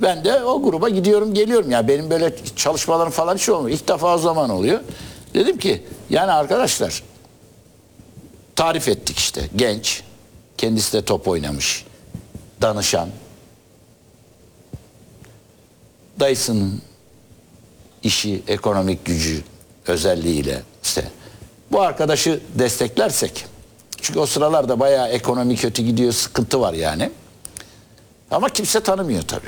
Ben de o gruba gidiyorum geliyorum. Yani benim böyle çalışmalarım falan hiç olmuyor. İlk defa o zaman oluyor. Dedim ki yani arkadaşlar tarif ettik işte. Genç. Kendisi de top oynamış. Danışan. Dayısının işi, ekonomik gücü özelliğiyle işte bu arkadaşı desteklersek, çünkü o sıralarda bayağı ekonomi kötü gidiyor, sıkıntı var yani. Ama kimse tanımıyor tabii.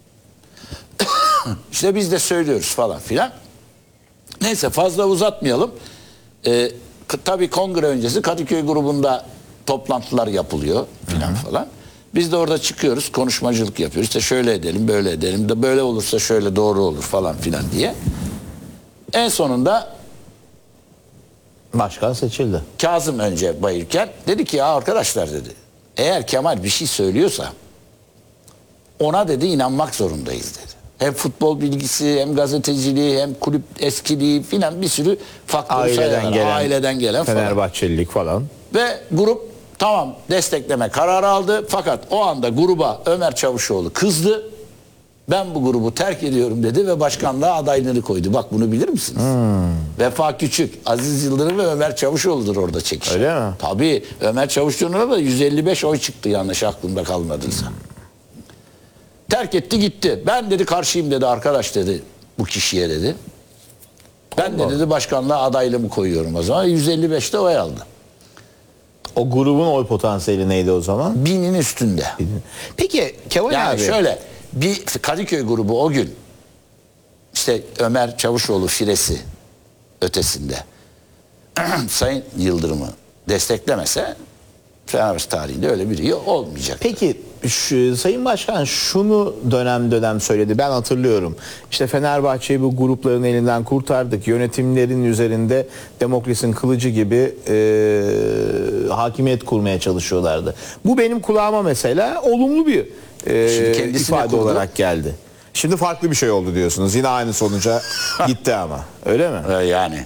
İşte biz de söylüyoruz falan filan. Neyse fazla uzatmayalım. Tabii kongre öncesi Kadıköy grubunda toplantılar yapılıyor filan falan. Biz de orada çıkıyoruz, konuşmacılık yapıyoruz. İşte şöyle edelim, böyle edelim de böyle olursa şöyle doğru olur falan filan diye. En sonunda Başkan seçildi. Kazım önce bayırken dedi ki ya arkadaşlar dedi, eğer Kemal bir şey söylüyorsa ona dedi inanmak zorundayız dedi. Hem futbol bilgisi, hem gazeteciliği, hem kulüp eskiliği filan bir sürü faktör aileden gelen falan. Fenerbahçelilik falan. Ve grup tamam destekleme kararı aldı. Fakat o anda gruba Ömer Çavuşoğlu kızdı. Ben bu grubu terk ediyorum dedi ve başkanlığa adaylığını koydu. Bak bunu bilir misiniz? Vefa Küçük, Aziz Yıldırım ve Ömer Çavuşoğlu'dur orada çekişen. Öyle mi? Tabii Ömer Çavuşoğlu'na da 155 oy çıktı yanlış aklımda kalmadıysa. Terk etti gitti. Ben dedi karşıyım dedi arkadaş dedi bu kişiye dedi. Ben de dedi başkanlığa adaylığımı koyuyorum o zaman. 155'te oy aldı. O grubun oy potansiyeli neydi o zaman? 1000'in üstünde. Peki Kemal Yani abi. şöyle bir Kadıköy grubu o gün işte Ömer Çavuşoğlu firesi ötesinde Sayın Yıldırım'ı desteklemese Fenerbahçe tarihinde öyle biri olmayacak. Peki Sayın Başkan şunu dönem dönem söyledi. Ben hatırlıyorum. İşte Fenerbahçe'yi bu grupların elinden kurtardık. Yönetimlerin üzerinde Demokrasinin kılıcı gibi hakimiyet kurmaya çalışıyorlardı. Bu benim kulağıma mesela olumlu bir ifade olarak geldi. Şimdi farklı bir şey oldu diyorsunuz. Yine aynı sonuca gitti ama. Öyle mi? Yani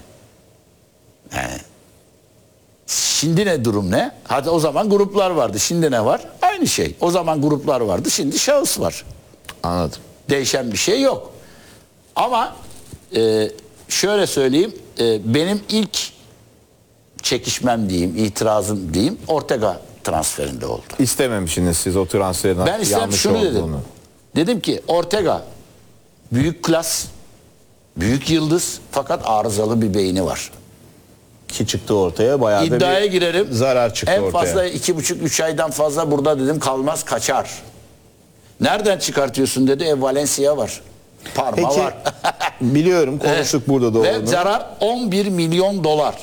şimdi ne durum ne? Hadi o zaman gruplar vardı. Şimdi ne var? Aynı şey. O zaman gruplar vardı. Şimdi şahıs var. Anladım. Değişen bir şey yok. Ama şöyle söyleyeyim. Benim ilk çekişmem diyeyim, itirazım diyeyim Ortega transferinde oldu. İstememişsiniz siz o transferin Ben yanlış şunu olduğunu. dedim. Dedim ki Ortega büyük klas, büyük yıldız fakat arızalı bir beyni var. Ki çıktı ortaya bayağı da İddiaya bir girerim. zarar çıktı en ortaya. fazla 2,5-3 aydan fazla burada dedim kalmaz kaçar. Nereden çıkartıyorsun dedi. Valencia var. Parma Peki, var. biliyorum konuştuk burada da Ve onu. zarar 11 milyon dolar.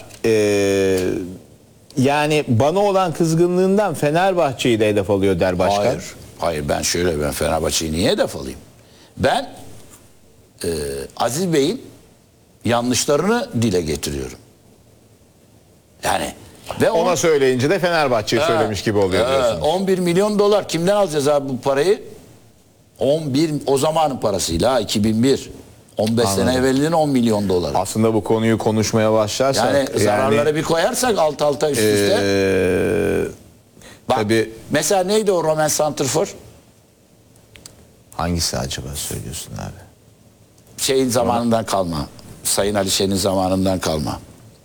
Yani bana olan kızgınlığından Fenerbahçe'yi de hedef alıyor der başkan. Hayır. Hayır ben Fenerbahçe'yi niye hedef alayım? Ben Aziz Bey'in yanlışlarını dile getiriyorum. Yani ve Ona söyleyince de Fenerbahçe'yi söylemiş gibi oluyor diyorsunuz. 11 milyon dolar kimden alacağız abi bu parayı? 11 o zamanın parasıyla 2001. 15 sene evvelinin 10 milyon dolar. Aslında bu konuyu konuşmaya başlarsak Yani zararları bir koyarsak alt alta üst üste. Bak, tabii. mesela neydi o Roman Santrfor? Hangisi acaba söylüyorsun abi? Şeyin zamanından kalma. Sayın Ali Şen'in zamanından kalma.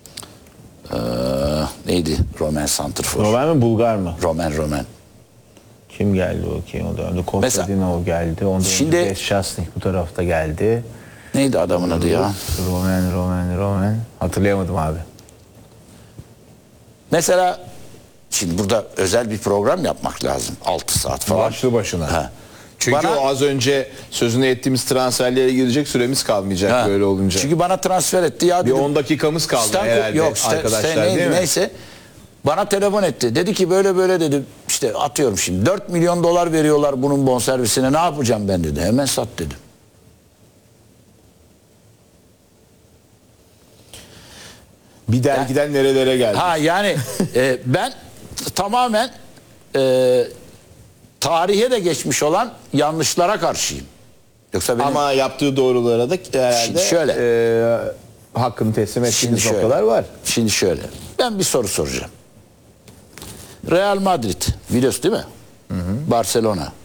Neydi Roman Santrfor? Roman mı Bulgar mı? Roman. Kim geldi o ki? O da Konstantinov geldi. Ondan Şimdi- önce Şasnik bu tarafta geldi. Neydi adamın adı ya? Roman. Hatırlayamadım abi. Mesela şimdi burada özel bir program yapmak lazım. 6 saat falan. Başlı başına. Ha. Çünkü Bana- o az önce sözünü ettiğimiz transferlere girecek süremiz kalmayacak Ha. böyle olunca. Çünkü bana transfer etti ya. bir dedim, 10 dakikamız kaldı Stanko- herhalde yok, arkadaşlar neydi, değil mi? neyse. Bana telefon etti. Dedi ki böyle dedi. İşte atıyorum şimdi 4 milyon dolar veriyorlar bunun bonservisine. Ne yapacağım ben dedi. Hemen sat dedim. Bir dergiden nerelere geldi? Ha yani ben tamamen tarihe de geçmiş olan yanlışlara karşıyım. Yoksa benim Ama yaptığı doğrulara da herhalde Şimdi şöyle. Hakkını teslim ettiğiniz şöyle, noktalar var. Şimdi şöyle. Ben bir soru soracağım. Real Madrid biliyorsun değil mi? Barcelona.